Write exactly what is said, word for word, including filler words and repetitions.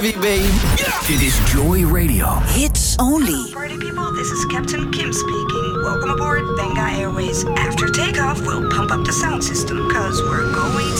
love you, babe. Dit is Joy Radio. Hits only. Party people, this is Captain Kim speaking. Welcome aboard Benga Airways. After takeoff, we'll pump up the sound system, cause we're going